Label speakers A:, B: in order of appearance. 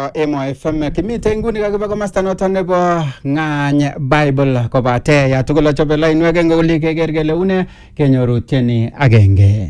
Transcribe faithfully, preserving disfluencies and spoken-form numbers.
A: Emo F M kimite nguni kakiba komasta noton nebo Ngany Bible kobate ya tugul chobe lainwek eng oli keker kele une kenyoru tieni agenge.